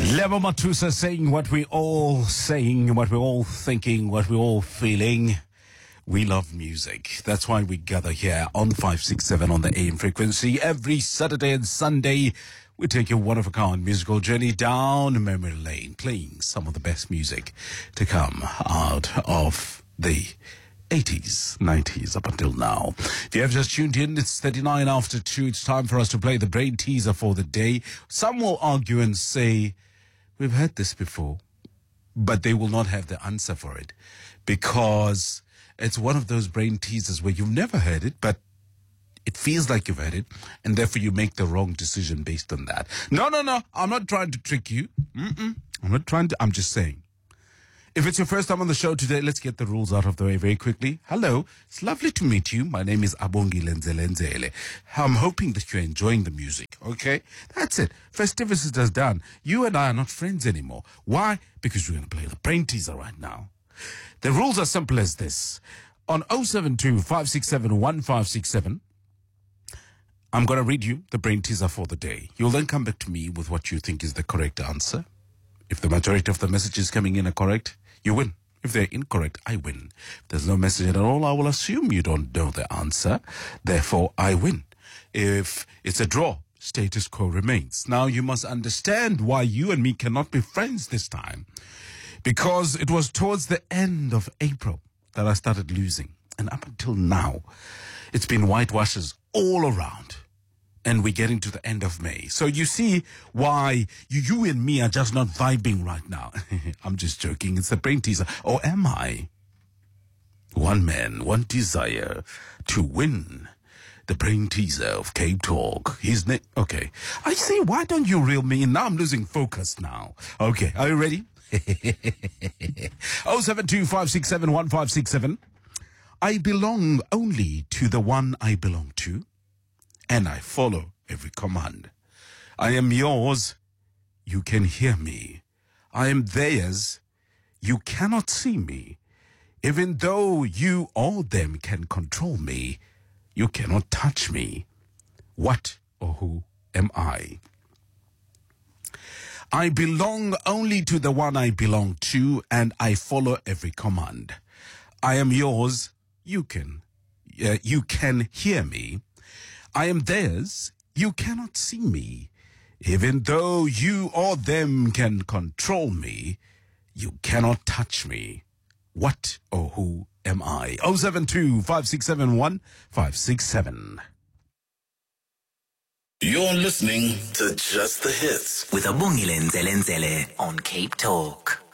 Lebo Matusa saying what we all saying, what we're all thinking, what we're all feeling. We love music. That's why we gather here on 567 on the AM frequency every Saturday and Sunday. We take a one-of-a-kind musical journey down memory lane, playing some of the best music to come out of the 80s, 90s, up until now. If you have just tuned in, it's 39 after 2. It's time for us to play the brain teaser for the day. Some will argue and say, we've heard this before, but they will not have the answer for it because it's one of those brain teasers where you've never heard it, but it feels like you've heard it, and therefore you make the wrong decision based on that. No, I'm not trying to trick you. I'm just saying. If it's your first time on the show today, let's get the rules out of the way very quickly. Hello, it's lovely to meet you. My name is Abongi Lenzele. I'm hoping that you're enjoying the music, okay? That's it. Festivities is done. You and I are not friends anymore. Why? Because we're going to play the brain teaser right now. The rules are simple as this. On 072-567-1567, I'm going to read you the brain teaser for the day. You'll then come back to me with what you think is the correct answer. If the majority of the messages coming in are correct, you win. If they're incorrect, I win. If there's no message at all, I will assume you don't know the answer. Therefore, I win. If it's a draw, status quo remains. Now, you must understand why you and me cannot be friends this time. Because it was towards the end of April that I started losing. And up until now, it's been whitewashes all around. And we're getting to the end of May. So you see why you and me are just not vibing right now. I'm just joking. It's the brain teaser. Or am I? One man, one desire to win. The brain teaser of Cape Talk. His name. Okay. I see. Why don't you reel me in? Now I'm losing focus now. Okay. Are you ready? 072-567-1567. I belong only to the one I belong to, and I follow every command. I am yours, you can hear me. I am theirs, you cannot see me. Even though you or them can control me, you cannot touch me. What or who am I? I belong only to the one I belong to, and I follow every command. I am yours, you can hear me. I am theirs, you cannot see me. Even though you or them can control me, you cannot touch me. What or who am I? 072-567-1567. You're listening to Just the Hits with Abongile Nzelenzele on Cape Talk.